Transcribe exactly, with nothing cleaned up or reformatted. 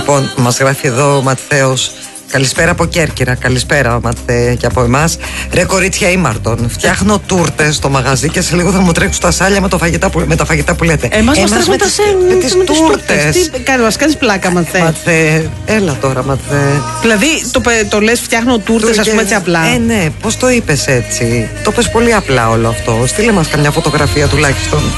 Λοιπόν, μας γράφει εδώ ο Ματθαίος. Καλησπέρα από Κέρκυρα. Καλησπέρα, Ματθέ, και από εμάς. Ρε κορίτσια ήμαρτον. Φτιάχνω τούρτες στο μαγαζί και σε λίγο θα μου τρέξουν τα σάλια με, το φαγητά που, με τα φαγητά που λέτε. Εμάς μας τρέχουν τα σάλια με τις τούρτες. Τι κάνεις, κάνεις πλάκα, Ματθέ. Ματθέ, έλα τώρα, Ματθέ. Δηλαδή το, το λες φτιάχνω τούρτες, ας πούμε, έτσι απλά. Ε, ναι, πώς το είπες έτσι. Το πες πολύ απλά όλο αυτό. Στείλε μας καμιά φωτογραφία τουλάχιστον.